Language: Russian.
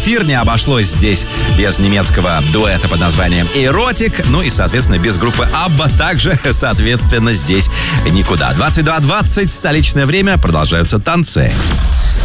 эфир. Не обошлось здесь без немецкого дуэта под названием «Эротик». Ну и, соответственно, без группы Абба также, соответственно, здесь никуда. 22:20, столичное время. Продолжаются танцы.